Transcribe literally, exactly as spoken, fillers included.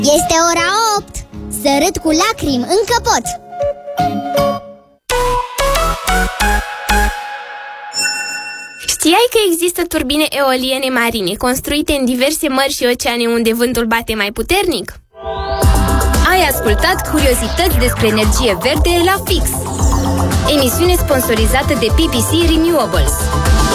Este ora opt! Să râd cu lacrimi încă pot! Știai că există turbine eoliene marine construite în diverse mări și oceane unde vântul bate mai puternic? Ai ascultat curiozități despre energie verde la Fix, emisiune sponsorizată de P P C Renewables.